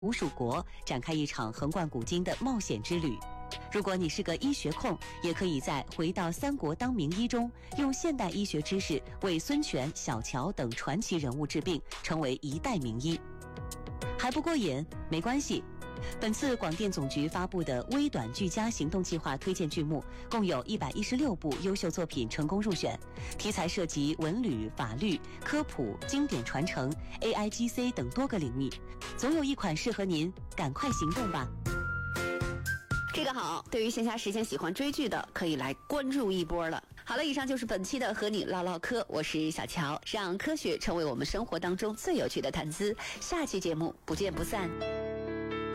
吴蜀国，展开一场横贯古今的冒险之旅。如果你是个医学控，也可以在《回到三国当名医》中，用现代医学知识为孙权、小乔等传奇人物治病，成为一代名医。还不过瘾？没关系。本次广电总局发布的微短剧家行动计划推荐剧目，共有116部优秀作品成功入选，题材涉及文旅、法律、科普、经典传承、AIGC 等多个领域，总有一款适合您，赶快行动吧！ 这个好，对于闲暇时间喜欢追剧的，可以来关注一波了。好了，以上就是本期的和你唠唠嗑，我是小乔，让科学成为我们生活当中最有趣的谈资。下期节目不见不散。